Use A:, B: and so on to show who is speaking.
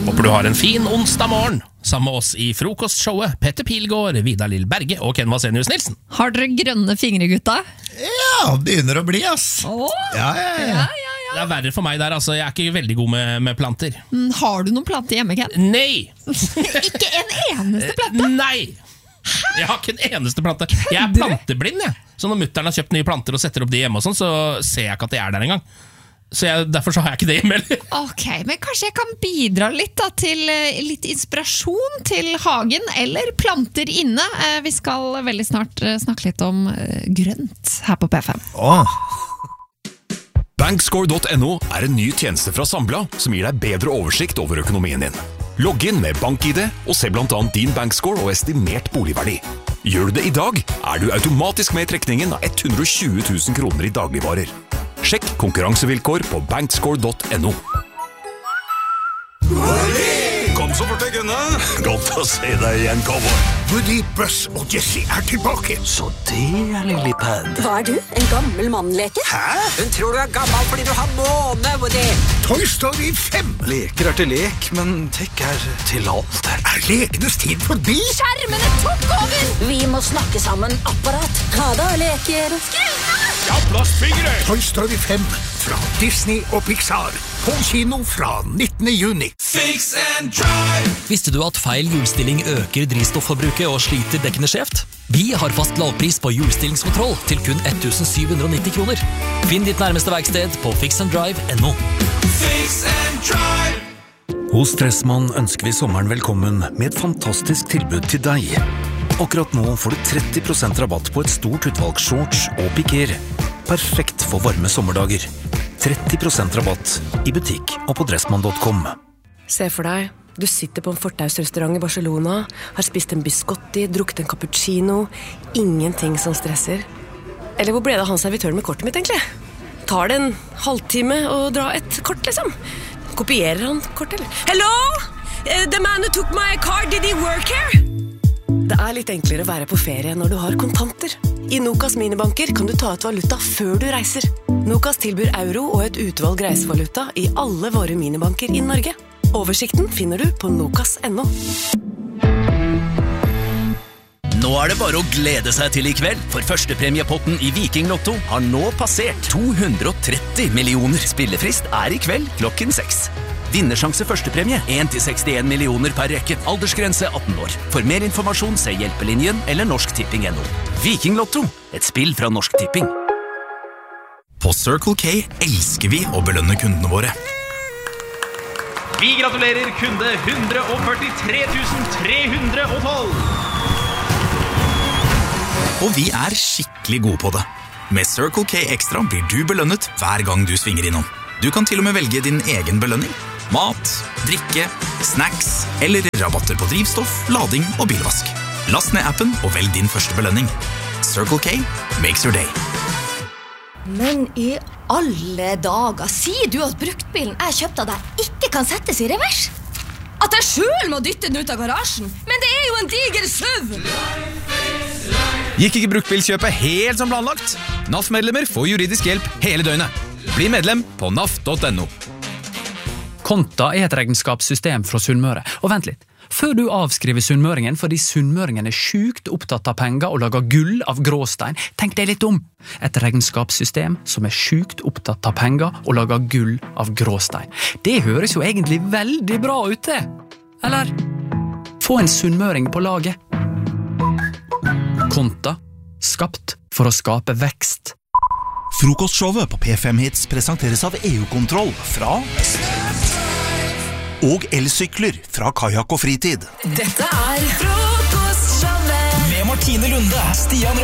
A: Håper du har en fin onsdag morgen sammen med oss i frokostshowet Petter Pilgaard, Vidar Lill Berge og Ken Vasenius Nilsen.
B: Har dere grønne fingre, gutta?
C: Ja, begynner å bli, ass. Ja.
A: Det er verre for meg der, altså. Jeg er ikke veldig god med planter.
B: Har du noen planter hjemme, Ken?
A: Nei!
B: Ikke en eneste plante?
A: Nei! Jeg har ikke en eneste plante. Jeg er planteblind, jeg. Så når mutteren har kjøpt nye planter og setter opp de hjemme og sånn, så ser jeg ikke at de er der engang. Så derfor så har jeg ikke det hjemme heller.
B: Ok, men kanskje jeg kan bidra litt da, til litt inspirasjon til hagen eller planter inne. Vi skal veldig snart snakke litt om grønt her på P5.
D: Bankscore.no er en ny tjeneste fra Sambla som gir deg bedre oversikt over økonomien din. Logg inn med BankID og se blant annet din bankscore og estimert boligverdi. Gjør du det i dag, er du automatisk med i trekningen av 120 000 kroner i dagligvarer. Sjekk konkurransevilkår på bankscore.no.
E: Kom så fort, Gunne. Godt å se deg igjen, cowboy.
C: Woody, Buzz og Jessie er tilbake.
E: Så det er Lillipad.
F: Hva er du? En gammel mannleke?
C: Hæ?
G: Hun tror du er gammel fordi du har måne, Woody.
C: Toy Story 5.
E: Leker er til lek, men tech er til alt.
C: Er lekenes tid forbi?
F: Skjermene tok over! Vi må snakke sammen, apparat. Ha da, leker.
E: Ja, plastfingre!
C: Toy Story 5 fra Disney og Pixar. På kino fra 19. juni.
E: Fix and drive!
H: Visste du at feil hjulstilling øker drivstofforbruket og sliter dekkene skjevt? Vi har fast lavpris på hjulstillingskontroll til kun 1790 kroner. Finn ditt nærmeste verksted på fixanddrive.no.
E: Fix and drive!
I: Hos Dressmann ønsker vi sommeren velkommen med et fantastisk tilbud til deg. Akkurat nå får du 30% rabatt på et stort utvalg shorts og piker. Perfekt for varme sommerdager. 30% rabatt i butikk og på dressmann.com.
J: Se for deg, du sitter på en fortausrestaurant i Barcelona, har spist en biscotti, drukket en cappuccino, ingenting som stresser. Eller hvor ble det av han servitøren med kortet mitt egentlig? Tar det en halvtime å dra et kort, liksom? Kopierer han kortet, eller? Hello? The man who took my car, did he work here? Det er litt enklere å være på ferie når du har kontanter. I Nokas minibanker kan du ta ut valuta før du reiser. Nokas tilbyr euro og et utvalg reisevaluta i alle våre minibanker i Norge. Oversikten finner du på nokas.no.
H: Nå er det bare å glede seg til i kveld, for førstepremiepotten i Viking Lotto har nå passert 230 millioner. Spillefrist er i kveld klokken 6. Vinnersjanse førstepremie 1-61 millioner per rekke. Aldersgrense 18 år. For mer informasjon se Hjelpelinjen eller norsktipping.no. Viking Lotto, et spill fra Norsk Tipping.
D: På Circle K elsker vi å belønne kundene våre.
K: Vi gratulerer kunde 143 312.
D: Og vi er skikkelig gode på det. Med Circle K Extra blir du belønnet hver gang du svinger innom. Du kan til og med velge din egen belønning. Mat, drikke, snacks eller rabatter på drivstoff, lading og bilvask. Last ned appen og velg din første belønning. Circle K makes your day.
F: Men i alle dager, sier du at bruktbilen jeg kjøpte av deg ikke kan settes i revers? At jeg selv må dytte den ut av garasjen? Men det er jo en diger SUV!
L: Gikk ikke bruktbilkjøpet helt som planlagt? NAF-medlemmer får juridisk hjelp hele døgnet. Bli medlem på naf.no.
M: Konta er et regnskapssystem fra Sunnmøre. Og vent litt, før du avskriver sunnmøringen fordi sunnmøringen er sykt opptatt av penger og lager gull av gråstein, tenk deg litt om. Et regnskapssystem som er sykt opptatt av penger og lager gull av gråstein. Det høres jo egentlig veldig bra ut det. Eller? Få en sunnmøring på laget. Konta, skapt for å skape vekst.
N: Frokostshowet på P5 Hits presenteres av EU-kontroll fra og elsykler fra Kajak og Fritid.
G: Dette er Frokostshowet med Martine Lunde, Stian